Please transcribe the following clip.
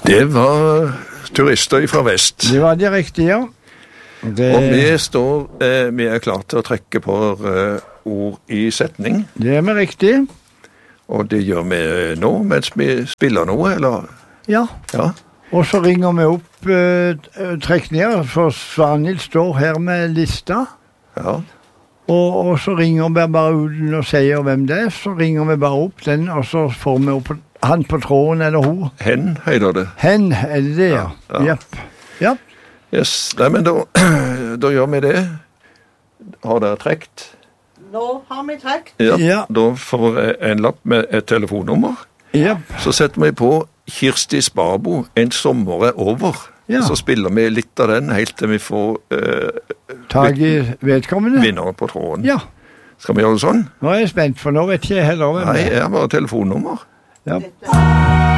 Det var turister fra vest. Det var det riktige, ja. Og vi er klare til å trekke på ord i setning. Det er riktig. Og det gjør vi nå, mens vi spiller noe, eller? Ja. Ja. Og så ringer vi opp trekninger, for Svanhild står her med lista. Ja. Og så ringer vi bare uten å si hvem det er, så ringer vi bare opp den, og så får vi opp han på tråden, eller hun. Hen, heter det. Hen, er det det, ja? Ja. Ja. Yes, nei, men da gjør vi det. Har dere trekt? Nå har vi trekt. Ja. Da får jeg en lapp med et telefonnummer. Ja. Så setter vi på Kirsti Sparbo, En sommer er over. Ja. Så spiller vi litt av den, helt til vi får Tag i vedkommende. vinneren på tråden. Ja. Skal vi gjøre det sånn? Nå er jeg spent, for nå vet jeg heller hvem Nei, det er. jeg har bare telefonnummer. Ja.